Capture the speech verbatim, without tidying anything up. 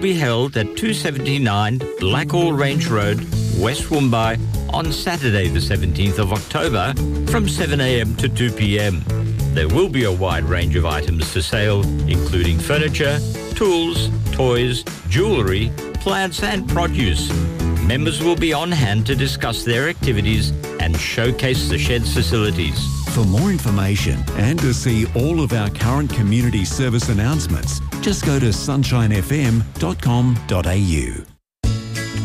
be held at two seventy-nine Blackall Range Road, West Woombye, on Saturday the seventeenth of October from seven a.m. to two p.m. There will be a wide range of items for sale, including furniture, tools, toys, jewellery, plants and produce. Members will be on hand to discuss their activities and showcase the shed's facilities. For more information and to see all of our current community service announcements, just go to sunshine f m dot com dot a u.